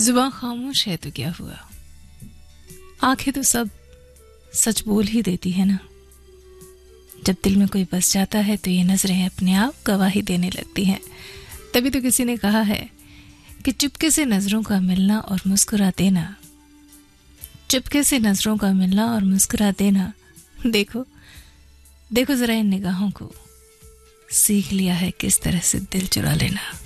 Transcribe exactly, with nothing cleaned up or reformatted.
जुबान खामोश है तो क्या हुआ, आंखें तो सब सच बोल ही देती है ना। जब दिल में कोई बस जाता है तो ये नजरें अपने आप गवाही देने लगती हैं। तभी तो किसी ने कहा है कि चुपके से नजरों का मिलना और मुस्कुरा देना, चुपके से नजरों का मिलना और मुस्कुरा देना, देखो देखो जरा इन निगाहों को, सीख लिया है किस तरह से दिल चुरा लेना।